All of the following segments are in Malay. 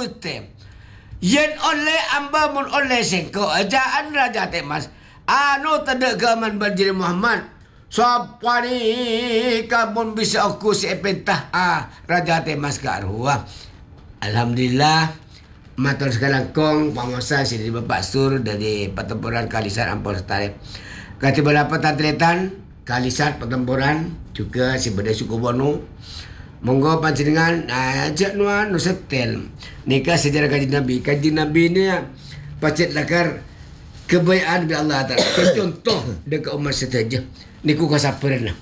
utem. Yen oleh amba mun oleh sengko ajaan Raja Temas. Anu tanda keaman Banjir Muhammad. Siapa ni kamu bisa aku sepentah Raja Temas ke arwah. Alhamdulillah. Matur sekalian kong pengusaha sini Bapak Sur dari Pertempuran Kalisat Ampol Setari. Katiba Lapan Tantretan Kalisat Pertempuran juga si Bedai Suku Bono. Monggo panjenengan ajak nuan nu setel nikah sejarah Kanjeng Nabi. Kanjeng Nabi ni pacet lakar kebayaan bi Allah Taala. Contoh dekat umat seteja. Niku kasaperna.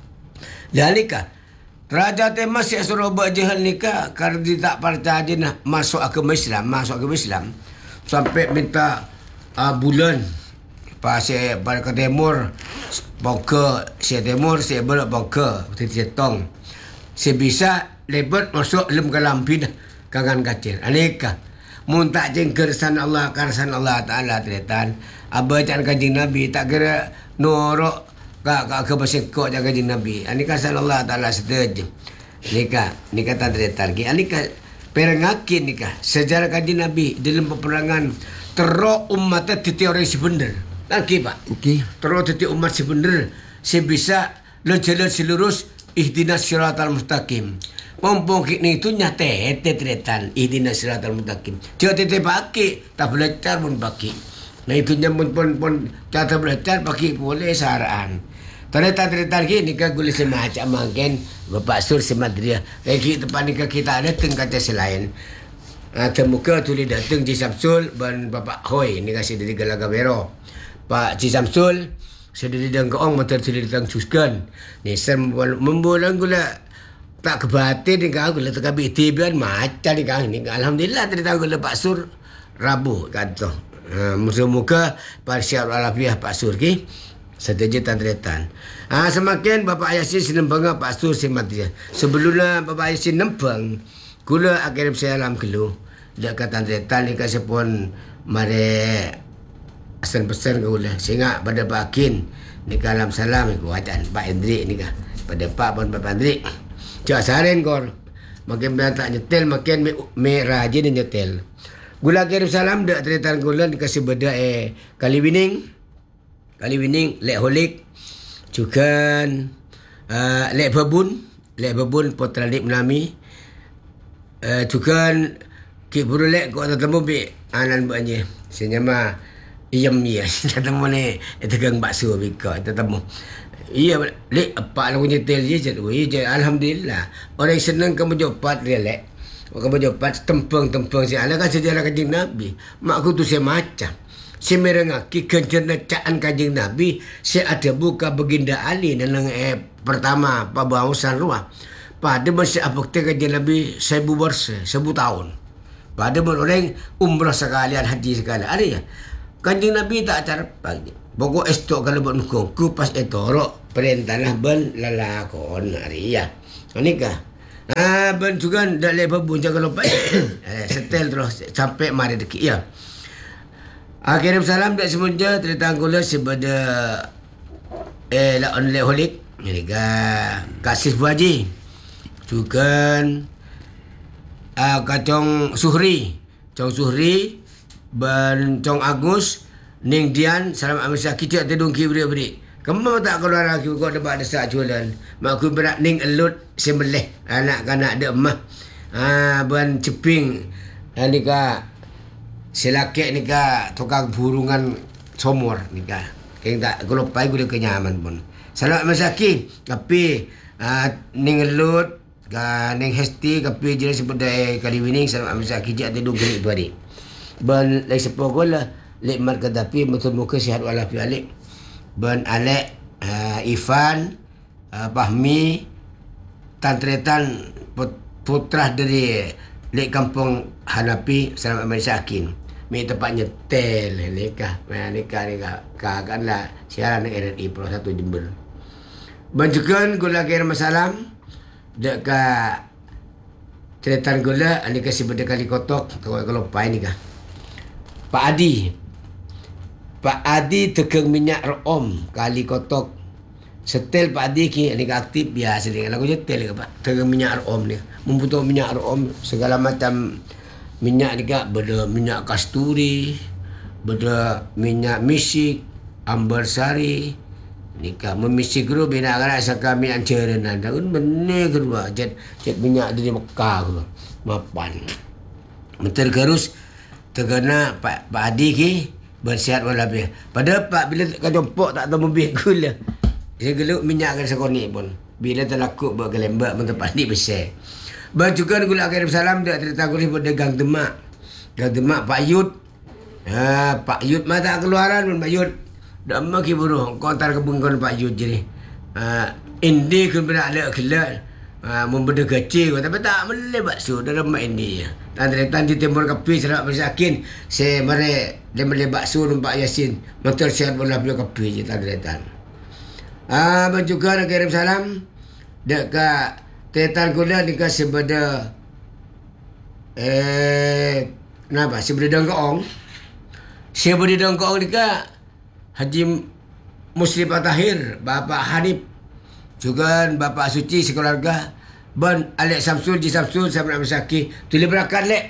Lalika Raja Temas si Surabaya jehal nikah karena dia tak percaya nak masuk agama Islam, sampai minta bulan pasal pada ke timur bongka si timur si belok bongka tetong si bisa lebat masuk lem kalampi dah kangan kacir aneka mun tak jengker san Allah karsan Allah Taala tretan abacaan Kanjeng Nabi tak kira norok ke bersengkok jaga Kanjeng Nabi aneka san Allah Taala setuju nikah tak tretan ki aneka perengakin nikah sejarah Kanjeng Nabi dalam peperangan teruk umat titi orang sebenar okey pak okey teruk titi umat sebenar sebisa jalan selurus ihdinas siratal mustaqim. Pompong kini itu nyata tretan ihdinas siratal mustaqim. Dia tete pakai tak belajar pun pakai. Nah itu pun cara belajar pakai boleh saraan. Tretan kini nikah gula semacam mungkin Bapak Sur semadria. Lagi depan nikah kita ada tengkata selain. Temuka tulis datang Ci Samsul dan Bapak Hoi nikah si dari Galaga Bero. Pak Ci Samsul sedari dan keong motor sedari datang suskan. Nisan membulang gula tak kebatin ni kau gula tak habis tibian macam ni kau ni. Alhamdulillah tadi tahu gula Pak Sur Rabu kata. Muka parsial alafiah Pak Sur ki setuju tantretan. Semakin Bapak Yasin senempang Pak Sur sematria. Sebelumnya Bapak Yasin nempang gula akhirnya saya alam kelu. Dak kata tantretan ni kasih pun mare pesan gula sehingga pada pakin ni kalam salam ni kuatan Pak Hendrik ni kah pada Pak pun Pak Hendrik cak saren kor makin tak nyetel makin me rajin nyetel gula kirim salam dak tretan gula dikasih beda kali wining lek holik juga lek babun potradik menami juga ki buru lek ko tetemu bi anan banyak senyama iyam ya tetemu ni tegang bakso bika tetemu iya lek apa lagu nyetel je alhamdulillah orang senang kamu jopat dia lek kamu jopat tempeng si ala kan sejarah Kanjeng Nabi mak aku tu saya macam si merengaki kencana caan Kanjeng Nabi si ada buka baginda Ali dan pertama Pak Bausan Ruah pada masih apakah Kanjeng Nabi 1000 tahun pada orang umrah sekalian haji sekalian ada ya Kanjeng Nabi tak acara pagi. Pokok estok kalau buat nukung kupas etorok perintah lah ben lalakon hari ya. Nikah. Ben juga dak lepas bunca kalau pak setel terus sampai mari deki ya. Akhirnya salam dak semunja cerita gula sebada la onle holik nikah kasih buaji. Juga kacong Suhri ban Cong Agus Ning Dian salam amsa kita tedung ki beri kemau tak keluar lagi kau dapat desak jualan mak aku berak ning elut sembelih anak-anak de emah ban ceping nikah selakek nikah tukang burungan somor nikah keng tak kalau pai gula kenyaman pun salam amsa ki tapi ning elut ning hesti tapi jelas seperti kali wining salam amsa ki jak tedung ki beri ban lek sepogol lek mat kadapi betul muka sihat walafi alik ban Alek Ifan Fahmi tantretan putra dari lek kampung Hanapi Selamat Masyarakin mi tempat nyetel nikah kanlah siaran RRI Pro 1 Jember ban juga gula kira masalam dekat tretan gula ani kasih berdekali kotok kalau pai nikah Pak Adi tegang minyak rom kali kotok setel Pak Adi ki ni aktif biasa ni lagu setel ke Pak tegang minyak rom ni membutuh minyak rom segala macam minyak ni kak beda minyak kasturi, beda minyak misik, ambar sari. Ni kak memisik guru bina kan asa kami ancerenan. Tahun benih kedua jet minyak dari Mekah guru. Mapan. Menter gerus terkena Pak Adi ki bersihat walabi. Pada Pak bila tak jompok tak tahu mobil gula. Dia geluk minyak kan sekoni pun. Bila terlakuk buat gelembak mentempat di besar. Bajukan gula kirim salam dia cerita guli berdagang demak. Gang demak Pak Yud. Pak Yud mah tak keluaran pun Pak Yud. Dak maki buruh kau antar kebun kon Pak Yud je ni. Indi kun berak lek kelak. Membeda kecil tapi tak boleh bakso dalam mak Indi. Tan di timur kapi serak bersakin. Saya mare dia boleh bakso Pak Yasin. Motor sihat bola beliau kapi je tan. Bajukan kirim salam dek ka tetan kuda ni kasih beda kenapa? Sebeda dongkong. Sebeda dongkong ni ka Haji Muslim Tahir, Bapak Hanif, juga Bapak Suci sekeluarga, ban Alek Samsul, Ji Samsul, sama nak bersaki, tulis berakat lek.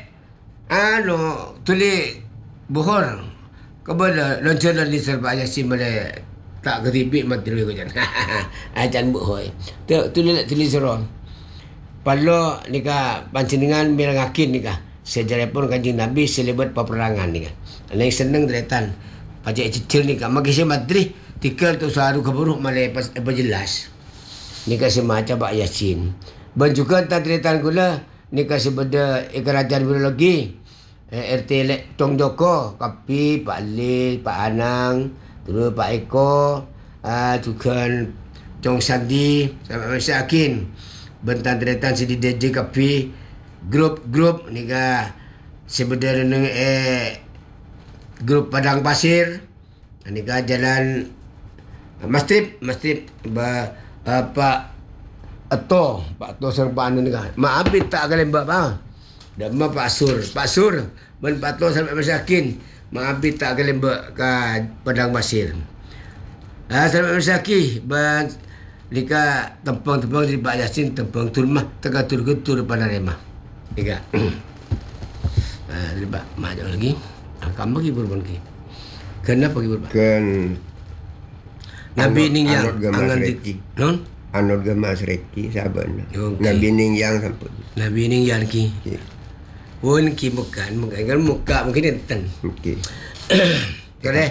Tulis buhor. Kepada loncaran di serba Yasin boleh tak keripik mati dulu ko jan. Ajan buhoi. Tulis serong. Palo nika pancenengan bilang akin nika. Sejarah pun Kanjeng Nabi selebat peperangan nika. Yang seneng deretan. Pajak cicil nika magi se madri tikal tu saru keburuk malai apa jelas. Nika semacam Pak Yasin. Dan juga deretan gula nika sebeda kerajaan biologi. RT Lek Tong Joko, Kapi, Pak Lil, Pak Anang, terus Pak Eko, juga Chong Sandi, sampai Masya Akin. Bentan teretan sedi DJ Kapi, grup ni ka sebenarnya neng grup Padang Pasir, ni ka jalan Mastrip Pak Ato serba anu ni ka. Maafin tak kalian bapa. Dan Pak Sur, ben Pak Ato sampai Masakin. Maafin tak kalian ke Padang Pasir. Sampai Masakin, ben Lika tempang-tempang dari Pak Yasin, tempang turmah, tegatur-getur pada remah. Lika. Dari Pak, mana lagi? Kamu pergi berbun lagi. Kenapa pergi berbun? Ken Nabi Ningyang. Non? Anur Gemas Reki, saban. Nabi Ningyang sampun. Nabi Ningyang ki. Pun ki bukan kan muka mungkin enten. Okey. Boleh.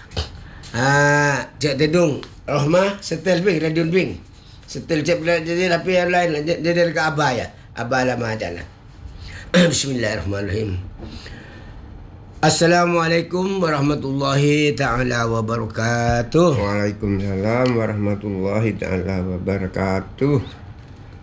Cik Tedung Rohmah setel bing radio bing. Setel cek jadi tapi yang lain jadi dekat abah ya. Abah lama aja lah. Bismillahirrahmanirrahim. Assalamualaikum warahmatullahi taala wabarakatuh. Waalaikumsalam warahmatullahi taala wabarakatuh.